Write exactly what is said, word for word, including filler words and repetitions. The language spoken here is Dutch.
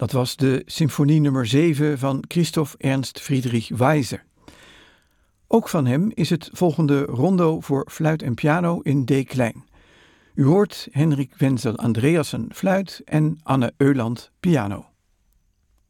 Dat was de symfonie nummer zeven van Christoph Ernst Friedrich Weiser. Ook van hem is het volgende rondo voor fluit en piano in D-klein. U hoort Henrik Wenzel Andreassen fluit en Anne Euland piano.